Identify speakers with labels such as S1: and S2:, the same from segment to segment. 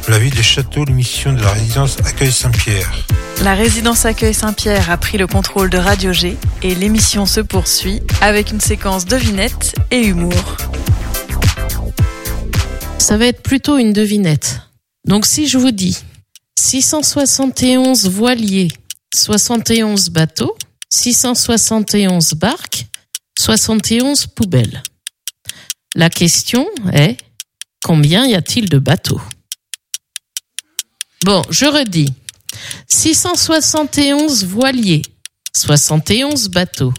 S1: La ville des Châteaux, l'émission de la résidence Accueil Saint-Pierre.
S2: La résidence Accueil Saint-Pierre a pris le contrôle de Radio G et l'émission se poursuit avec une séquence devinette et humour.
S3: Ça va être plutôt une devinette. Donc si je vous dis 671 voiliers, 71 bateaux, 671 barques, 71 poubelles. La question est, combien y a-t-il de bateaux ? Bon, je redis. 671 voiliers, 71 bateaux,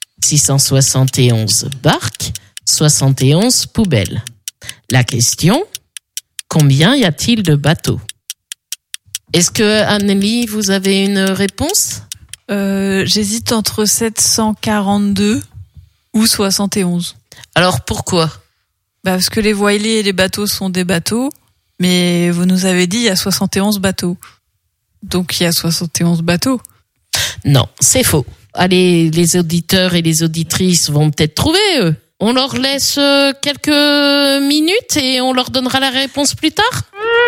S3: 671 barques, 71 poubelles. La question, combien y a-t-il de bateaux ? Est-ce que, Anneli, vous avez une réponse ?
S2: J'hésite entre 742 ou 71.
S3: Alors, pourquoi ?
S2: Parce que les voiliers et les bateaux sont des bateaux, mais vous nous avez dit il y a 71 bateaux. Donc il y a 71 bateaux.
S3: Non, c'est faux. Allez, les auditeurs et les auditrices vont peut-être trouver, eux. On leur laisse quelques minutes et on leur donnera la réponse plus tard.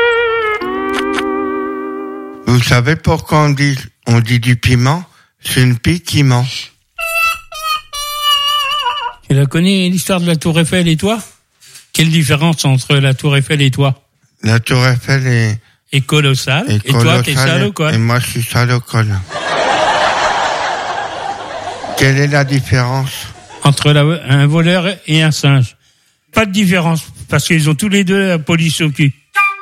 S4: Vous savez pourquoi on dit du piment ? C'est une pie qui ment.
S5: Tu la connais, l'histoire de la Tour Eiffel et toi ? Quelle différence entre la Tour Eiffel et toi ?
S4: La Tour Eiffel
S5: est colossale. Et toi, t'es sale au col.
S4: Et moi, je suis sale au col. Quelle est la différence ?
S5: Entre un voleur et un singe. Pas de différence, parce qu'ils ont tous les deux la police au cul.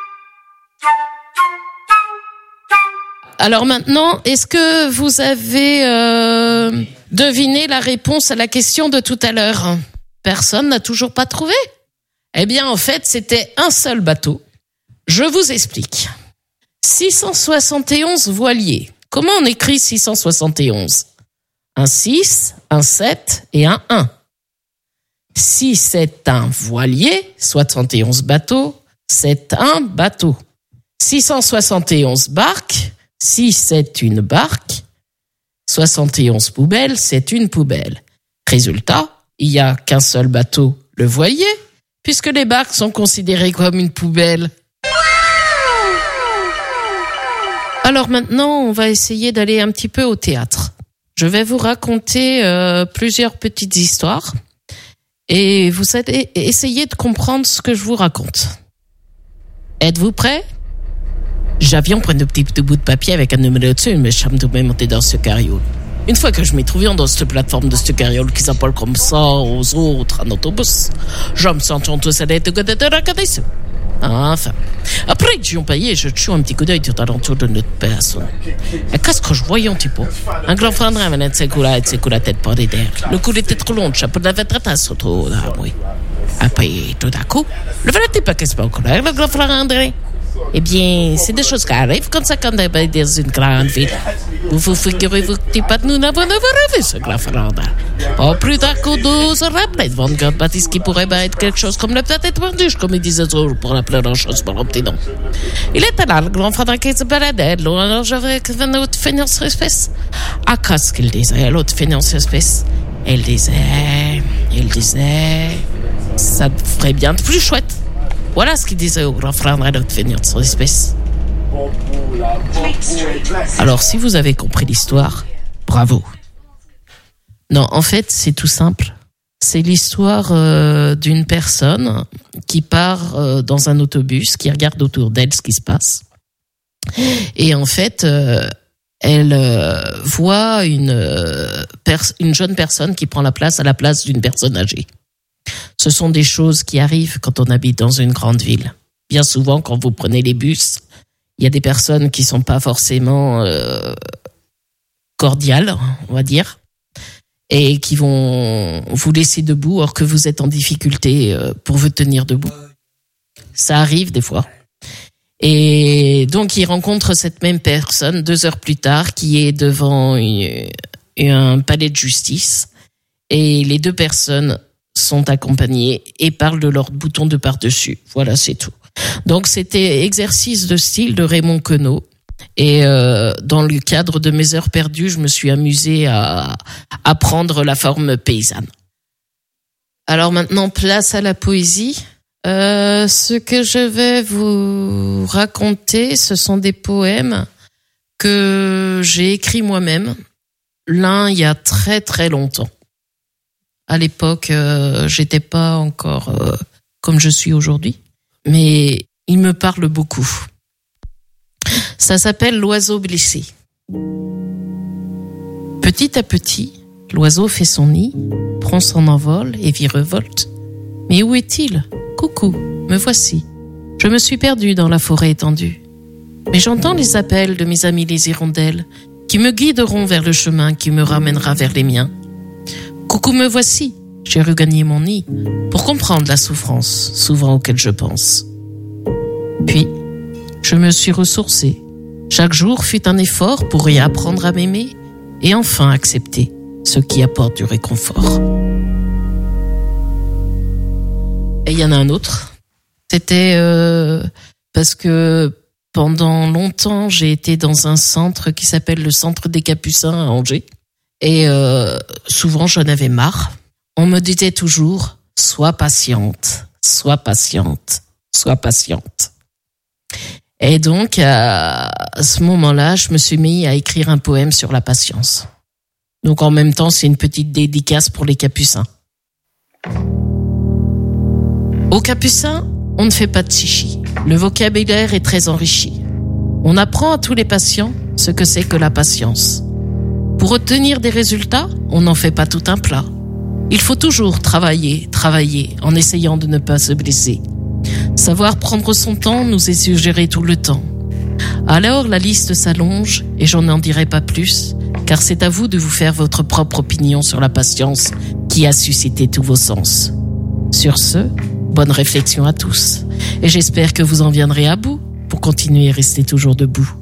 S3: Alors maintenant, est-ce que vous avez deviné la réponse à la question de tout à l'heure ? Personne n'a toujours pas trouvé ? Eh bien, en fait, c'était un seul bateau. Je vous explique. 671 voiliers. Comment on écrit 671 ? Un 6, un 7 et un 1. Si c'est un voilier, 71 bateaux, c'est un bateau. 671 barques, si c'est une barque, 71 poubelles, c'est une poubelle. Résultat, il n'y a qu'un seul bateau, le voilier, puisque les barques sont considérées comme une poubelle. Alors maintenant, on va essayer d'aller un petit peu au théâtre. Je vais vous raconter plusieurs petites histoires et vous allez essayer de comprendre ce que je vous raconte. Êtes-vous prêts ? J'avions pris un petit bout de papier avec un numéro dessus, mais je me suis monté dans ce carriole. Une fois que je m'y trouvais dans cette plateforme de ce carriole qui s'appelle comme ça aux autres en autobus, je me sentais tous allés de regarder ça. Enfin. Après que j'ai payé, je tue un petit coup d'œil tout alentour de notre personne. Et qu'est-ce que je voyais un petit peu? Un grand frandrin venait de secouer la tête par derrière. Le cou était trop long, le chapeau de la vétrata surtout là, oui. Après, tout d'un coup, le vrai type qu'est-ce pas en colère, le grand frandrin. Eh bien, c'est des choses qui arrivent comme ça quand on est dans une grande ville. Vous figurez-vous que pas nous n'avons pas vu ce grand frandrin. Oh, plus tard que 12 heures après, devant une grande bâtisse qui pourrait être quelque chose comme le peut-être vendu, comme il disait toujours pour la plus grande chose pour un petit nom. Il était là, le grand frandrin qui se baladait, alors j'avais que l'autre finance espèce. Ah, qu'est-ce qu'il disait, l'autre finance espèce? Il disait, ça ferait bien de plus chouette. Voilà ce qu'il disait au grand frère de devenir de son espèce. Alors, si vous avez compris l'histoire, bravo. Non, en fait, c'est tout simple. C'est l'histoire d'une personne qui part dans un autobus, qui regarde autour d'elle ce qui se passe. Et en fait, elle voit une jeune personne qui prend la place à la place d'une personne âgée. Ce sont des choses qui arrivent quand on habite dans une grande ville. Bien souvent, quand vous prenez les bus, il y a des personnes qui sont pas forcément cordiales, on va dire, et qui vont vous laisser debout alors que vous êtes en difficulté pour vous tenir debout. Ça arrive des fois. Et donc, il rencontre cette même personne 2 heures plus tard qui est devant un palais de justice. Et les 2 personnes sont accompagnés et parlent de leur bouton de par-dessus. Voilà, c'est tout. Donc, c'était exercice de style de Raymond Queneau. Et dans le cadre de mes heures perdues, je me suis amusée à apprendre la forme paysanne. Alors maintenant, place à la poésie. Ce que je vais vous raconter, ce sont des poèmes que j'ai écrits moi-même. L'un, il y a très très longtemps. À l'époque, j'étais pas encore comme je suis aujourd'hui, mais il me parle beaucoup. Ça s'appelle L'oiseau blessé. Petit à petit, l'oiseau fait son nid, prend son envol et virevolte. Mais où est-il ? Coucou, me voici. Je me suis perdu dans la forêt étendue. Mais j'entends les appels de mes amis les hirondelles, qui me guideront vers le chemin qui me ramènera vers les miens. Coucou, me voici. J'ai regagné mon nid pour comprendre la souffrance souvent auquel je pense. Puis, je me suis ressourcé. Chaque jour fut un effort pour réapprendre à m'aimer et enfin accepter ce qui apporte du réconfort. Et il y en a un autre. C'était parce que pendant longtemps, j'ai été dans un centre qui s'appelle le Centre des Capucins à Angers. Et souvent, j'en avais marre. On me disait toujours « Sois patiente, sois patiente, sois patiente ». Et donc, à ce moment-là, je me suis mis à écrire un poème sur la patience. Donc, en même temps, c'est une petite dédicace pour les Capucins. Aux Capucins, on ne fait pas de chichi. Le vocabulaire est très enrichi. On apprend à tous les patients ce que c'est que la patience. Pour obtenir des résultats, on n'en fait pas tout un plat. Il faut toujours travailler, en essayant de ne pas se blesser. Savoir prendre son temps nous est suggéré tout le temps. Alors la liste s'allonge et j'en n'en dirai pas plus, car c'est à vous de vous faire votre propre opinion sur la patience qui a suscité tous vos sens. Sur ce, bonne réflexion à tous, et j'espère que vous en viendrez à bout pour continuer et rester toujours debout.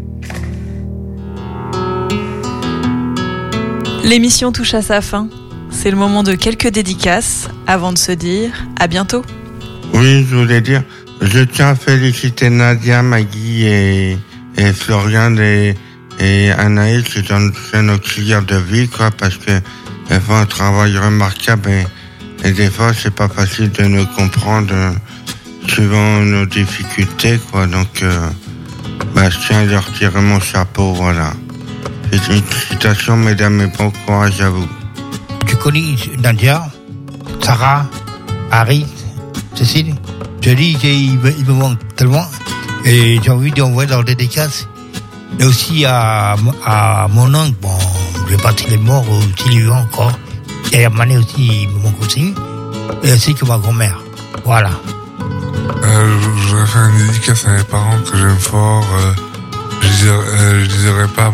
S2: L'émission touche à sa fin. C'est le moment de quelques dédicaces avant de se dire à bientôt.
S4: Oui, je voulais dire, je tiens à féliciter Nadia, Maggie et Florian et Anaïs, qui sont nos auxiliaires de vie, quoi, parce que elles font un travail remarquable et des fois c'est pas facile de nous comprendre suivant nos difficultés, quoi. Donc, je tiens à leur tirer mon chapeau, voilà. Félicitations, mesdames, et bon courage à vous.
S1: Tu connais Nadia, Sarah, Harry, Cécile? Je dis qu'il me manque tellement et j'ai envie d'envoyer leur dédicace. Et aussi à mon oncle, bon, je vais pas s'il est mort ou s'il est vivant encore. Et à Mané aussi, il me manque aussi. Et ainsi que ma grand-mère. Voilà.
S6: Je voudrais faire une dédicace à mes parents que j'aime fort. Je dirais pas,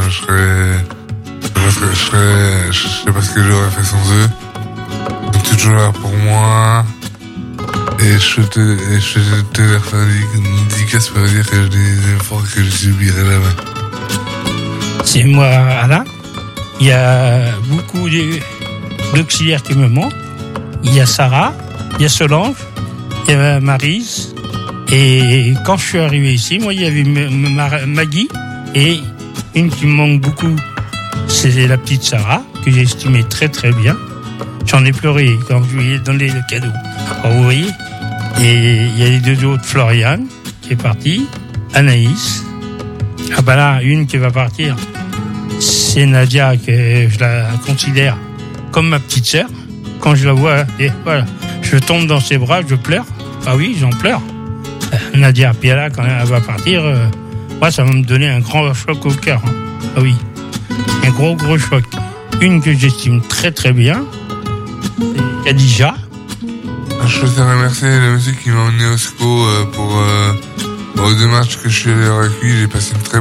S6: je sais pas ce que j'aurais fait sans eux. Ils sont toujours là pour moi. Et je te leur faire une dédicace pour dire que je les aime fort et que je subirai jamais.
S5: C'est moi, Alain. Il y a beaucoup d'auxiliaires qui me manquent. Il y a Sarah, il y a Solange, il y a Maryse. Et quand je suis arrivé ici, moi, il y avait Maggie et une qui me manque beaucoup, c'est la petite Sarah, que j'ai estimée très très bien. J'en ai pleuré quand je lui ai donné le cadeau. Alors, vous voyez. Et il y a les deux autres, Florian, qui est parti, Anaïs. Ah bah là, une qui va partir, c'est Nadia, que je la considère comme ma petite sœur. Quand je la vois, et voilà, je tombe dans ses bras, je pleure. Ah oui, j'en pleure. Nadia, puis là, quand elle va partir, moi, ça va me donner un grand choc au cœur. Hein. Ah oui, un gros choc. Une que j'estime très très bien, c'est Khadija.
S6: Je voudrais remercier le monsieur qui m'a emmené au SCO pour aux 2 matchs que je suis allé avec lui. J'ai passé une très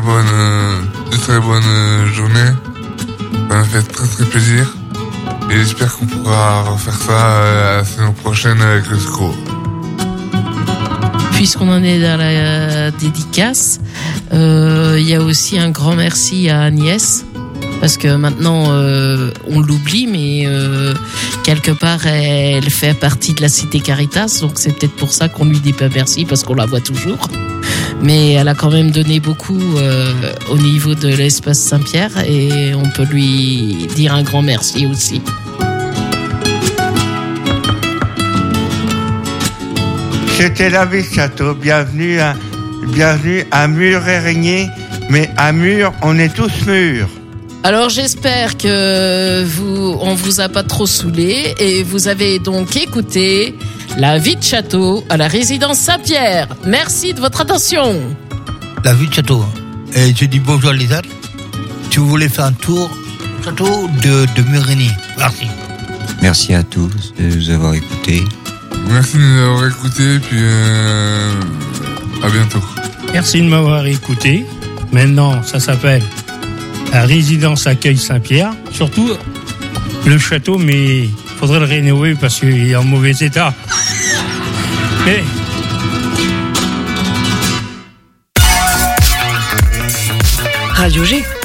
S6: bonne journée. Ça m'a fait très très plaisir. Et j'espère qu'on pourra refaire ça la saison prochaine avec le SCO.
S3: Puisqu'on en est dans la dédicace, il y a aussi un grand merci à Agnès. Parce que maintenant, on l'oublie, mais quelque part, elle fait partie de la Cité Caritas. Donc c'est peut-être pour ça qu'on lui dit pas merci, parce qu'on la voit toujours. Mais elle a quand même donné beaucoup au niveau de l'espace Saint-Pierre. Et on peut lui dire un grand merci aussi.
S4: C'était la vie de château. Bienvenue à Mur-et-Régnier. Mais à Mur, on est tous mûrs.
S3: Alors j'espère que on vous a pas trop saoulé et vous avez donc écouté La vie de château à la résidence Saint-Pierre. Merci de votre attention.
S1: La vie de château. Et je dis bonjour à Lisa. Si vous voulez faire un tour au château de Mur-et-Régnier. Merci.
S7: Merci à tous de nous avoir écoutés.
S6: Merci de nous avoir écoutés, puis à bientôt.
S5: Merci de m'avoir écouté. Maintenant, ça s'appelle la résidence accueil Saint-Pierre. Surtout le château, mais il faudrait le rénover parce qu'il est en mauvais état. Mais...
S8: Radio G.